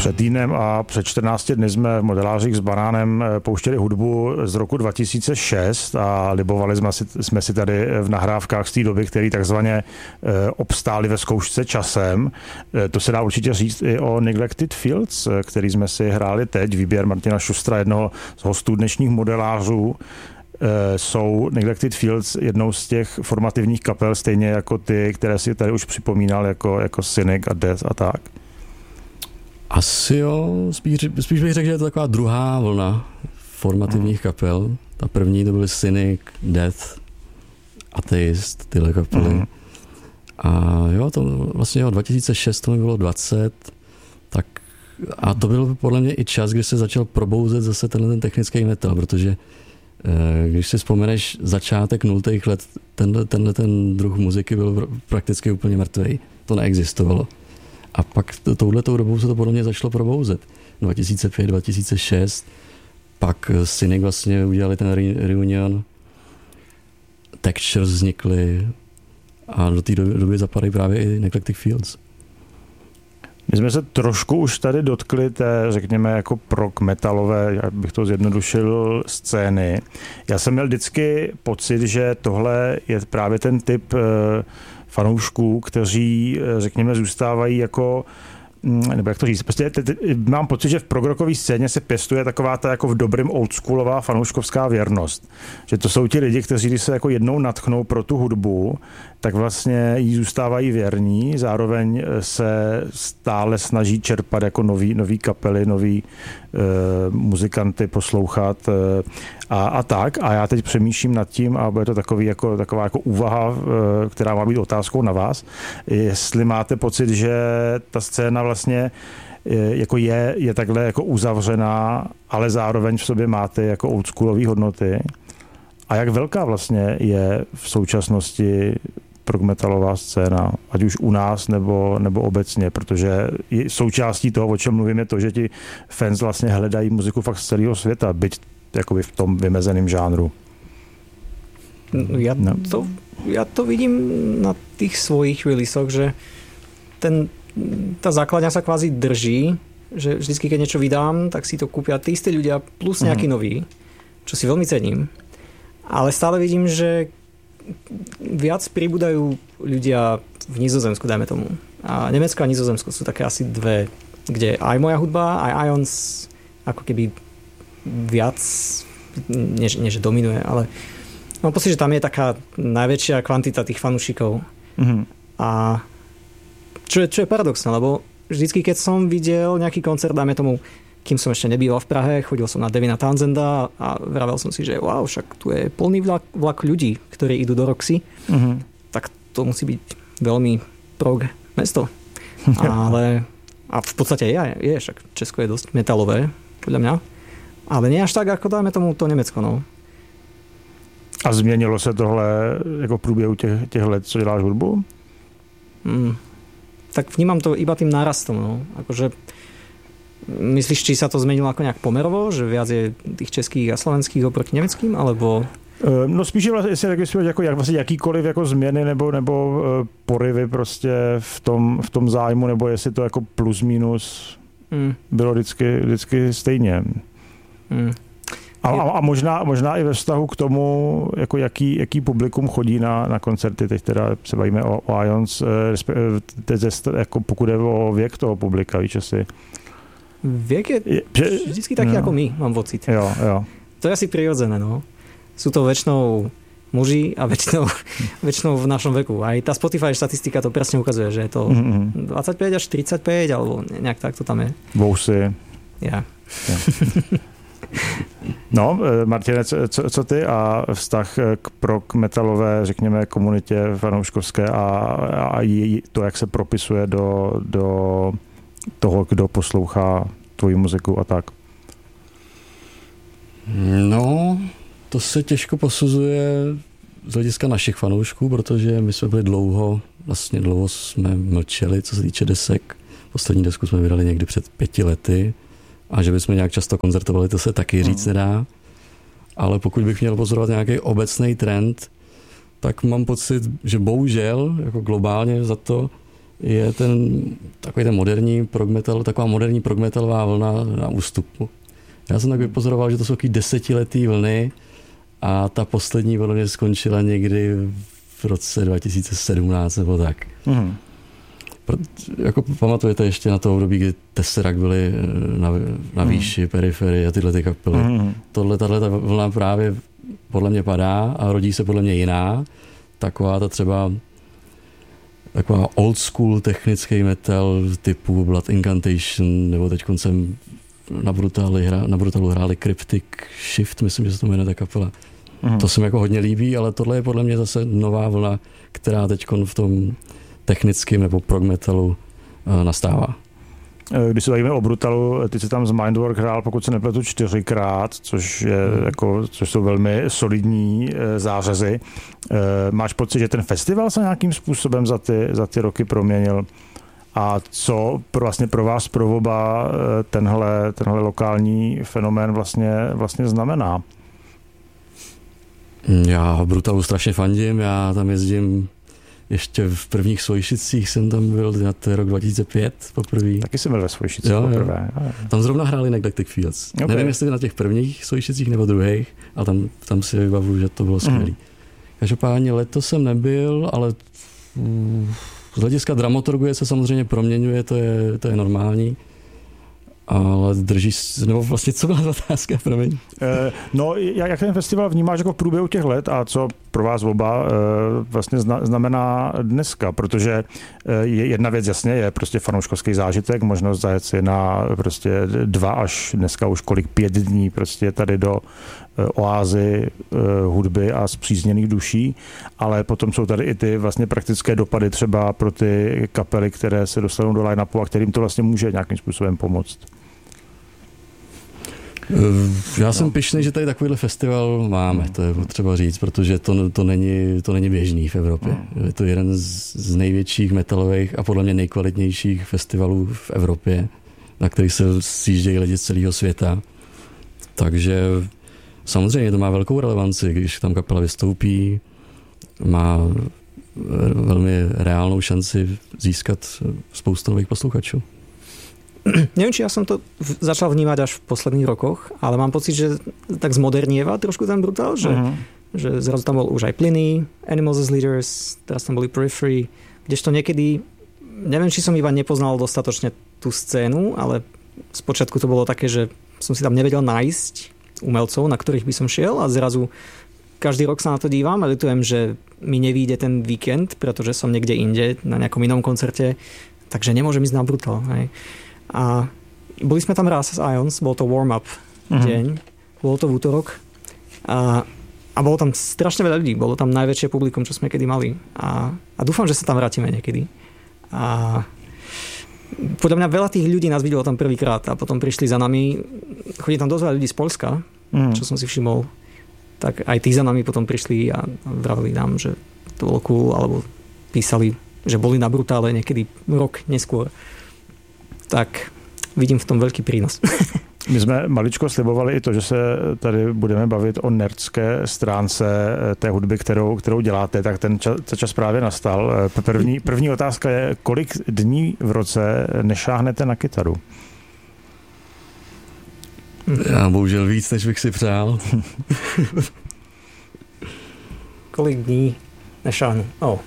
Před týdnem a před 14 dny jsme v Modelářích s Banánem pouštěli hudbu z roku 2006 a libovali jsme si tady v nahrávkách z té doby, které takzvaně obstály ve zkoušce časem. To se dá určitě říct i o Neglected Fields, který jsme si hráli teď, výběr Martina Šustra, jednoho z hostů dnešních modelářů. Jsou Neglected Fields jednou z těch formativních kapel, stejně jako ty, které si tady už připomínal, jako Cynic a Death a tak? Asi jo, spíš bych řekl, že je to taková druhá vlna formativních kapel. Ta první to byly Cynic, Death, Atheist, tyhle kapely. A jo, to vlastně 2006 to mi bylo 20, tak a to byl podle mě i čas, kdy se začal probouzet zase ten technický metal, protože když si vzpomeneš začátek 0. let, tenhle druh muziky byl prakticky úplně mrtvej. To neexistovalo. A pak touhletou dobou se to podle mě začalo probouzet. 2005, 2006, pak Cynic vlastně udělali ten reunion, Textures vznikly a do té doby zapadají právě i Neglected Fields. My jsme se trošku už tady dotkli té, řekněme, jako prog metalové, jak bych to zjednodušil, scény. Já jsem měl vždycky pocit, že tohle je právě ten typ fanoušků, kteří, řekněme, zůstávají jako, nebo jak to říct, prostě mám pocit, že v progrockové scéně se pěstuje taková ta jako v dobrým oldschoolová fanouškovská věrnost. Že to jsou ti lidi, kteří když se jako jednou natchnou pro tu hudbu, tak vlastně jí zůstávají věrní, zároveň se stále snaží čerpat jako nový kapely, nový muzikanty poslouchat a tak. A já teď přemýšlím nad tím, a bude to taková jako úvaha, která má být otázkou na vás, jestli máte pocit, že ta scéna vlastně jako je takhle jako uzavřená, ale zároveň v sobě máte jako oldschoolové hodnoty. A jak velká vlastně je v současnosti prog metalová scéna, ať už u nás nebo obecně, protože součástí toho, o čem mluvím, je to, že ti fans vlastně hledají muziku fakt z celého světa, byť jakoby v tom vymezeném žánru. Ja to vidím na tých svojich releasoch, že tá základňa sa kvázi drží, že vždycky, keď niečo vydám, tak si to kúpia tí istí ľudia plus nejaký nový, čo si veľmi cením. Ale stále vidím, že viac pribúdajú ľudia v Nizozemsku, dajme tomu. A Nemecko a Nizozemsko sú také asi dve, kde aj moja hudba, aj Ions ako keby viac, nie že dominuje, ale mám pocit, že tam je taká najväčšia kvantita tých fanúšikov. A čo je paradoxné, lebo vždycky, keď som videl nejaký koncert, dajme tomu, kým som ešte nebýval v Prahe, chodil som na Devina Townsenda a vravel som si, že wow, však tu je plný vlak ľudí, ktorí idú do Roxy, tak to musí byť veľmi prog mesto. Ale a v podstate je, však Česko je dosť metalové, podľa mňa. Ale nie až tak, ako dajme tomu to Nemecko, no. A změnilo se tohle jako v průběhu těch let, co děláš hudbu? Tak vnímam to iba tým nárastom, no. Akože myslíš, či sa to zmenilo ako nejak pomerovo, že viac je tých českých a slovenských oproti nemeckým, alebo... No spíš je vlastně, jako jakýkoliv jako změny nebo poryvy prostě v tom zájmu, nebo jestli to jako plus minus bylo vždycky stejně. A možná i ve vztahu k tomu, jako jaký publikum chodí na koncerty, teď teda se bavíme o Ions, jako pokud je o věk toho publika, víš, asi. Věk je vždycky taký ako my, mám pocit. Jo. To je asi prirodzené, no. Sú to väčšinou muži a väčšinou v našom veku. Aj tá Spotify štatistika to presne ukazuje, že je to 25 až 35, alebo nejak tak to tam je. Vousy. Ja. No, Martine, co ty a vztah k prog metalové, řekněme, komunitě fanouškovské a to, jak se propisuje do toho, kdo poslouchá tvoji muziku a tak? No, to se těžko posuzuje z hlediska našich fanoušků, protože my jsme byli dlouho jsme mlčeli, co se týče desek. Poslední desku jsme vydali někdy před 5 lety. A že bychom nějak často koncertovali, to se taky říct nedá. Ale pokud bych měl pozorovat nějaký obecný trend, tak mám pocit, že bohužel, jako globálně za to, je takový ten moderní prog metal, taková moderní prog metalová vlna na ústupu. Já jsem tak vypozoroval, že to jsou takový 10letý vlny a ta poslední vlna skončila někdy v roce 2017 nebo tak. Jako pamatujete ještě na to období, kdy Tesseract byly na výši, periferii a tyhle ty kapely. Tato vlna právě podle mě padá a rodí se podle mě jiná. Taková old school technický metal typu Blood Incantation, nebo teď koncem na Brutalu hráli Cryptic Shift, myslím, že se to jmenuje ta kapela. To se mi jako hodně líbí, ale tohle je podle mě zase nová vlna, která teď v tom technickým nebo prog metalu nastává. Když se bavíme o Brutalu, ty jsi tam z Mindwork hrál, pokud se nepletu, 4krát, což jsou velmi solidní zářezy. Máš pocit, že ten festival se nějakým způsobem za ty roky proměnil? A co vlastně pro vás, pro oba, tenhle lokální fenomén vlastně znamená? Já Brutalu strašně fandím, já tam jezdím ještě v prvních Svojšicích jsem tam byl, to je rok 2005 poprvé. Taky jsem byl ve Svojšicích poprvé. Tam zrovna hráli Neglected Fields. Okay. Nevím, jestli na těch prvních Svojšicích nebo druhých, ale tam si vybavuju, že to bylo skvělý. Každopádně letos jsem nebyl, ale z hlediska dramaturgie se samozřejmě proměňuje, to je normální. Ale nebo vlastně co byla otázka, promiň? No, jak ten festival vnímáš jako v průběhu těch let a co pro vás oba vlastně znamená dneska, protože jedna věc jasně je prostě fanouškovský zážitek, možnost zajet si na prostě 2 až dneska už 5 dní prostě tady do oázy hudby a spřízněných duší, ale potom jsou tady i ty vlastně praktické dopady třeba pro ty kapely, které se dostanou do line-upu a kterým to vlastně může nějakým způsobem pomoct. Já jsem pyšný, že tady takovýhle festival máme, to je potřeba říct, protože to není běžný v Evropě. Je to jeden z největších metalových a podle mě nejkvalitnějších festivalů v Evropě, na kterých se sjíždějí lidi z celého světa. Takže samozřejmě to má velkou relevanci, když tam kapela vystoupí, má velmi reálnou šanci získat spoustu nových posluchačů. Neviem, či ja som to začal vnímať až v posledných rokoch, ale mám pocit, že tak zmodernieva trošku ten Brutal, že zrazu tam bol už aj Pliny, Animals as Leaders, teraz tam boli Periphery, kdežto niekedy, neviem, či som iba nepoznal dostatočne tú scénu, ale spočiatku to bolo také, že som si tam nevedel nájsť umelcov, na ktorých by som šiel a zrazu každý rok sa na to dívam a ľutujem, že mi nevíde ten víkend, pretože som niekde inde, na nejakom inom koncerte, takže nemôžem ísť na Brutal. Hej. A boli sme tam raz z Ions, bol to warm-up deň, bolo to v útorok a bolo tam strašne veľa ľudí, bolo tam najväčšie publikum, čo sme kedy mali a dúfam, že sa tam vrátime niekedy. A podľa mňa veľa tých ľudí nás videlo tam prvýkrát a potom prišli za nami, chodí tam dosť veľa ľudí z Poľska, čo som si všimol, tak aj tí za nami potom prišli a vravili nám, že to bolo cool, alebo písali, že boli na Brutále niekedy rok neskôr. Tak vidím v tom velký přínos. My jsme maličko slibovali i to, že se tady budeme bavit o nerdské stránce té hudby, kterou děláte, tak ten čas právě nastal. První otázka je, kolik dní v roce nešáhnete na kytaru? Já bohužel víc, než bych si přál. Kolik dní nešáhnu?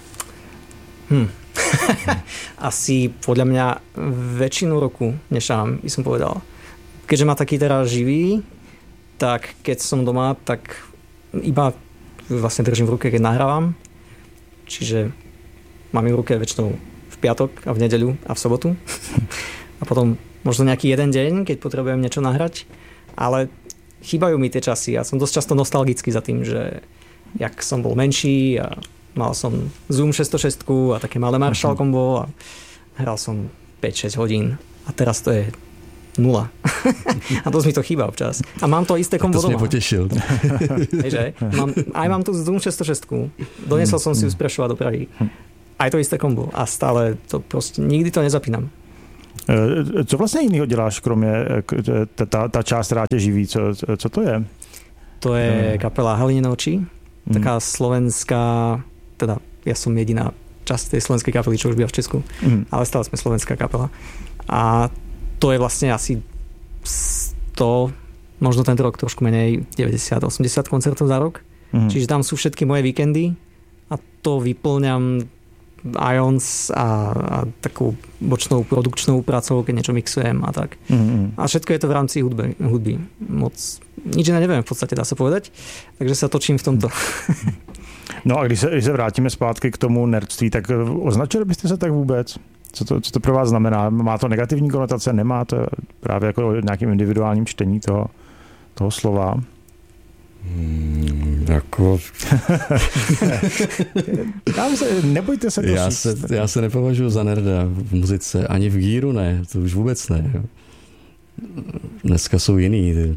Asi podľa mňa väčšinu roku nešám, by som povedal. Keďže ma taký teraz živý, tak keď som doma, tak iba vlastne držím v ruke, keď nahrávam. Čiže mám ju v ruke väčšinou v piatok a v nedeľu a v sobotu. A potom možno nejaký jeden deň, keď potrebujem niečo nahrať. Ale chýbajú mi tie časy. Ja som dosť často nostalgický za tým, že jak som bol menší a mal som Zoom 606 a také malé Marshall kombo a hral som 5-6 hodín a teraz to je 0. A dosť mi to chýba občas. A mám to isté kombo doma. To si potešil. Hejže, mám tu Zoom 606. Donesol som si ju z Prešova do Prahy. Aj to isté kombo a stále to prostě nikdy to nezapínam. Co vlastně jiného děláš, kromě ta část, která tě živí? Co to je? To je kapela Halinine oči. Taká slovenská, teda ja som jediná časť tej slovenskej kapely, čo už býva v Česku. Ale stále sme slovenská kapela. A to je vlastne asi 100, možno tento rok trošku menej, 90-80 koncertov za rok. Čiže tam sú všetky moje víkendy a to vyplňam Ions a takou bočnou produkčnou pracou, keď niečo mixujem a tak. A všetko je to v rámci hudby. Moc nič iné neviem, v podstate dá sa povedať. Takže sa točím v tomto. No a když se vrátíme zpátky k tomu nerdství, tak označili byste se tak vůbec? Co to pro vás znamená? Má to negativní konotace? Nemá to právě jako nějakým individuálním čtení toho slova? Jako... Nebojte se to já se nepovažuji za nerda v muzice, ani v gíru ne, to už vůbec ne. Dneska jsou jiný.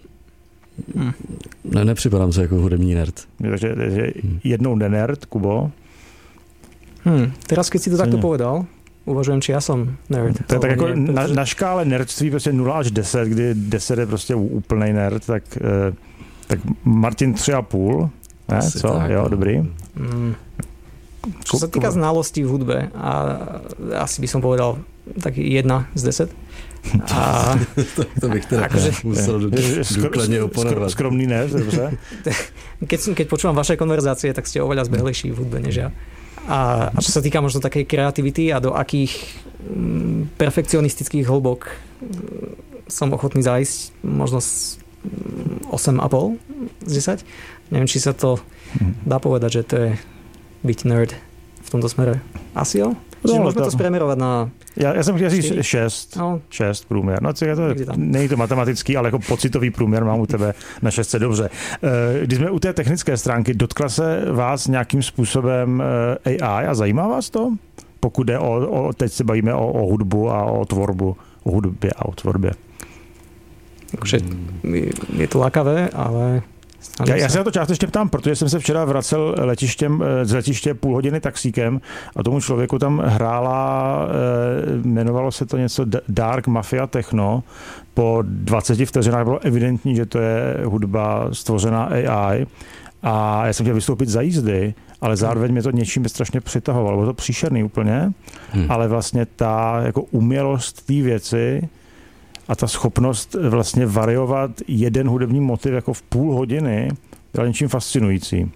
Nepřipadám se jako hudební nerd. Takže jednou nenerd, Kubo? Teraz, keď si to takto povedal, uvažujem, či ja som nerd. To je tak jako na škále nerdství prostě 0 až 10, kdy 10 je prostě úplnej nerd, tak Martin 3,5, ne? Asi co? Tak, jo, dobrý. Čo sa týka znalostí v hudbe, a asi by som povedal tak 1 z 10. A to bych teda musel důkladně oponovat. Skromný ne, dobře. Keď počúvam vaše konverzácie, tak ste oveľa zbehlejší v hudbe než ja. A čo sa týka možno takej kreativity a do akých perfekcionistických hĺbok som ochotný zájsť, možno 8,5 z 10. Neviem, či sa to dá povedať, že to je byť nerd v tomto smere. Asi jo? Čiže môžeme to spriemerovať na... Já jsem chtěl říct 6 průměr. No, není to matematický, ale jako pocitový průměr mám u tebe na 6, dobře. Když jsme u té technické stránky, dotkla se vás nějakým způsobem AI a zajímá vás to? Pokud jde teď se bavíme o hudbu a o tvorbu, o hudbě a o tvorbě. Takže je to lákavé, ale... Já se na to částečně ptám, protože jsem se včera vracel z letiště půl hodiny taxíkem a tomu člověku tam hrála, jmenovalo se to něco Dark Mafia Techno. Po 20 vteřinách bylo evidentní, že to je hudba stvořená AI a já jsem chtěl vystoupit za jízdy, ale zároveň mě to něčím strašně přitahovalo. Bylo to příšerný úplně, ale vlastně ta jako umělost té věci a ta schopnost vlastně variovat jeden hudební motiv jako v půl hodiny byla něčím fascinující.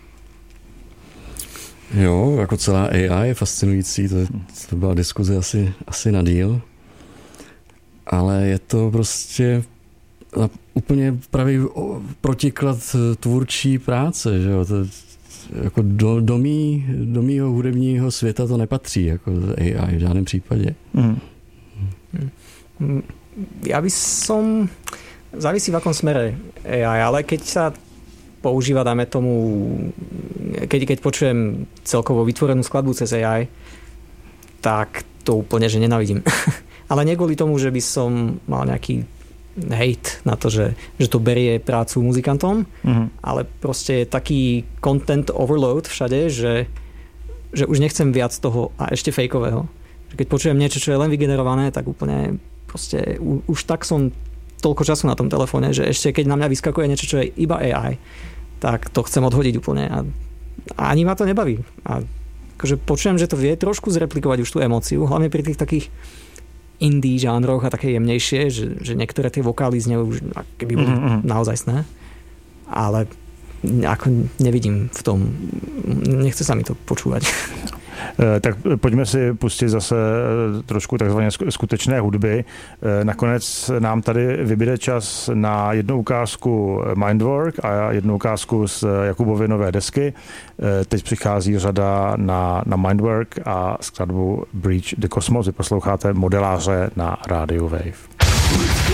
Jo, jako celá AI je fascinující, to byla diskuze asi na díl, ale je to prostě úplně pravý protiklad tvůrčí práce, že jo, to jako do mýho hudebního světa to nepatří, jako AI v žádném případě. Ja by som... Závisí v akom smere AI, ale keď sa používa, dáme tomu, keď počujem celkovo vytvorenú skladbu cez AI, tak to úplne, že nenávidím. Ale nie kvôli tomu, že by som mal nejaký hate na to, že to berie prácu muzikantom, ale proste je taký content overload všade, že už nechcem viac toho a ešte fejkového. Keď počujem niečo, čo je len vygenerované, tak úplne proste už tak som toľko času na tom telefóne, že ešte keď na mňa vyskakuje niečo, čo je iba AI, tak to chcem odhodiť úplne a ani ma to nebaví. A akože počujem, že to vie trošku zreplikovať už tú emóciu, hlavne pri tých takých indie žánroch a také jemnejšie, že niektoré tie vokály znejú už keby boli naozajstné, ale ako nevidím v tom, nechce sa mi to počúvať. Tak pojďme si pustit zase trošku takzvaně skutečné hudby. Nakonec nám tady vybude čas na jednu ukázku Mindwork a jednu ukázku z Jakubovy nové desky. Teď přichází řada na Mindwork a skladbu Breach the Cosmos. Vy posloucháte Modeláře na Radio Wave.